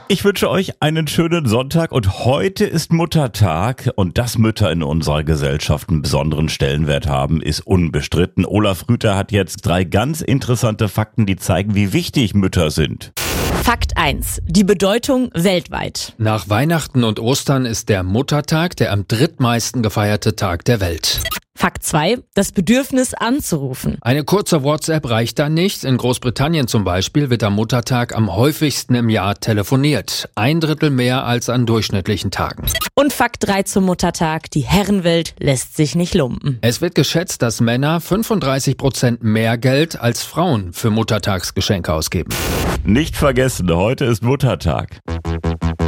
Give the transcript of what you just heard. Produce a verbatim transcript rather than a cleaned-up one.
Ich wünsche euch einen schönen Sonntag und heute ist Muttertag und dass Mütter in unserer Gesellschaft einen besonderen Stellenwert haben, ist unbestritten. Olaf Rüther hat jetzt drei ganz interessante Fakten, die zeigen, wie wichtig Mütter sind. Fakt eins. Die Bedeutung weltweit. Nach Weihnachten und Ostern ist der Muttertag der am drittmeisten gefeierte Tag der Welt. Fakt zwei. Das Bedürfnis anzurufen. Eine kurze WhatsApp reicht da nicht. In Großbritannien zum Beispiel wird am Muttertag am häufigsten im Jahr telefoniert. Ein Drittel mehr als an durchschnittlichen Tagen. Und Fakt drei zum Muttertag. Die Herrenwelt lässt sich nicht lumpen. Es wird geschätzt, dass Männer fünfunddreißig Prozent mehr Geld als Frauen für Muttertagsgeschenke ausgeben. Nicht vergessen, heute ist Muttertag.